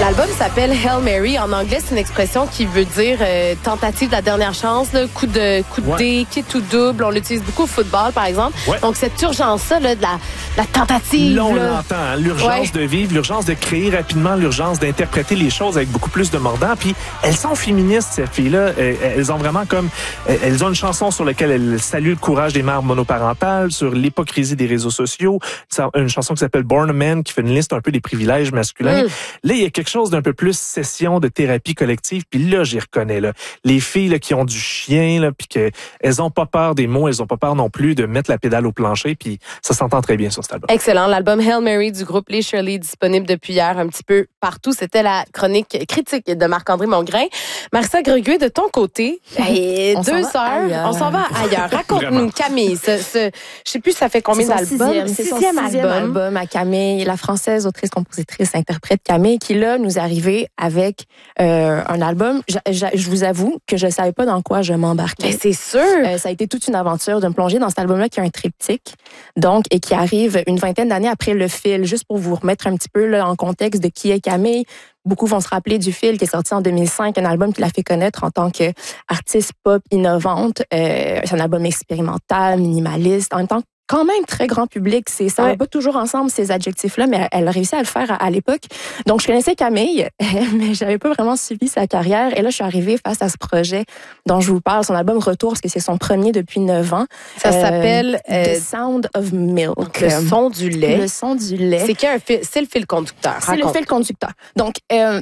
L'album s'appelle Hail Mary. En anglais, c'est une expression qui veut dire tentative de la dernière chance, là, coup de dé, qui tout double. On l'utilise beaucoup au football, par exemple. Ouais. Donc, cette urgence-là là, de la tentative. Là, on l'entend. Hein? L'urgence de vivre, l'urgence de créer rapidement, l'urgence d'interpréter les choses avec beaucoup plus de mordant. Puis, elles sont féministes, ces filles-là. Elles ont vraiment comme... Elles ont une chanson sur laquelle elles saluent le courage des mères monoparentales, sur l'hypocrisie des réseaux sociaux. Une chanson qui s'appelle Born a Man, qui fait une liste un peu des privilèges masculins. Là, il y a quelque chose d'un peu plus session de thérapie collective. Puis là, j'y reconnais. Là. Les filles là, qui ont du chien, là, puis qu'elles ont pas peur des mots, elles ont pas peur non plus de mettre la pédale au plancher. Puis ça s'entend très bien sur cet album. Excellent. L'album Hail Mary du groupe Les Shirley, disponible depuis hier un petit peu partout. C'était la chronique critique de Marc-André Mongrain. Marissa Greguet, de ton côté, 2 heures, on s'en va ailleurs. Raconte-nous, Camille. Je sais plus ça fait combien d'albums. C'est son sixième album à Camille, la française autrice, compositrice, interprète Camille, qui là nous est arrivée avec un album. Je vous avoue que je savais pas dans quoi je m'embarquais. Mais c'est sûr. Ça a été toute une aventure de me plonger dans cet album-là qui a un triptyque, donc, et qui arrive une vingtaine d'années après Le Fil, juste pour vous remettre un petit peu là, en contexte de qui est Camille. Beaucoup vont se rappeler du Fil qui est sorti en 2005, un album qui l'a fait connaître en tant qu'artiste pop innovante. C'est un album expérimental, minimaliste, en même temps quand même très grand public. Ça va pas toujours ensemble, ces adjectifs-là, mais elle a réussi à le faire à l'époque. Donc, je connaissais Camille, mais j'avais pas vraiment suivi sa carrière. Et là, je suis arrivée face à ce projet dont je vous parle, son album Retour, parce que c'est son premier depuis 9 ans. Ça s'appelle The Sound of Milk. Le son du lait. Le son du lait. C'est le fil conducteur. C'est le fil conducteur. Donc,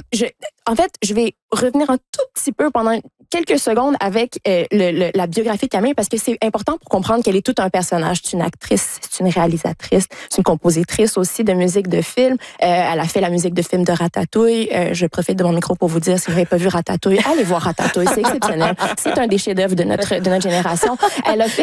en fait, je vais revenir un tout petit peu pendant quelques secondes avec la biographie de Camille, parce que c'est important pour comprendre qu'elle est tout un personnage. C'est une actrice, c'est une réalisatrice, c'est une compositrice aussi de musique de film. Elle a fait la musique de film de Ratatouille. Je profite de mon micro pour vous dire, si vous n'avez pas vu Ratatouille, allez voir Ratatouille, c'est exceptionnel. C'est un des chefs-d'œuvre de notre génération. Elle a fait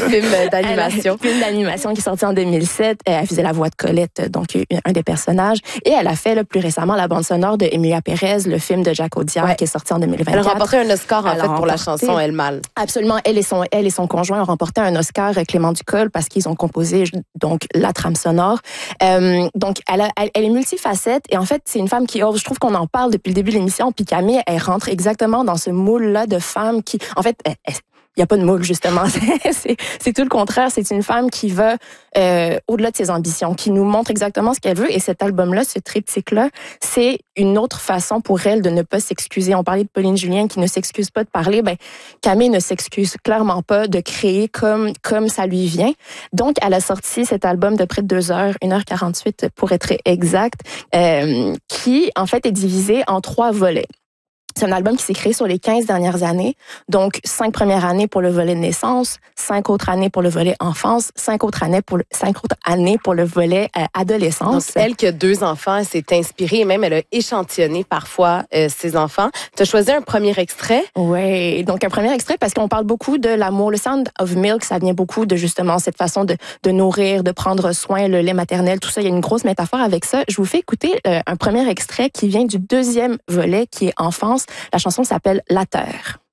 film d'animation qui est sorti en 2007. Elle faisait la voix de Colette, donc un des personnages. Et elle a fait là, plus récemment la bande sonore de Emilia Pérez, le film de Jacques Audiard qui est sorti en 2024. Elle a remporté un Oscar en fait pour la chanson Elle Mal. Absolument. Elle et son conjoint ont remporté un Oscar, Clément Ducol, parce qu'ils ont composé donc la trame sonore. Donc elle est multifacette, et en fait c'est une femme qui, je trouve qu'on en parle depuis le début de l'émission, puis Camille, elle rentre exactement dans ce moule-là de femme qui, en fait, il n'y a pas de moule, justement. C'est tout le contraire. C'est une femme qui va au-delà de ses ambitions, qui nous montre exactement ce qu'elle veut. Et cet album-là, ce triptyque-là, c'est une autre façon pour elle de ne pas s'excuser. On parlait de Pauline Julien qui ne s'excuse pas de parler. Camille ne s'excuse clairement pas de créer comme ça lui vient. Donc, elle a sorti cet album de près de 2 heures, 1h48 pour être exact, qui, en fait, est divisé en 3 volets. C'est un album qui s'est créé sur les 15 dernières années. Donc, 5 premières années pour le volet naissance, 5 autres années pour le volet enfance, 5 autres années pour le volet adolescence. Donc, elle qui a 2 enfants, elle s'est inspirée et même elle a échantillonné parfois ses enfants. Tu as choisi un premier extrait? Oui, donc un premier extrait parce qu'on parle beaucoup de l'amour. Le Sound of Milk, ça vient beaucoup de justement cette façon de nourrir, de prendre soin, le lait maternel, tout ça. Il y a une grosse métaphore avec ça. Je vous fais écouter un premier extrait qui vient du 2e volet qui est enfance. La chanson s'appelle La Terre.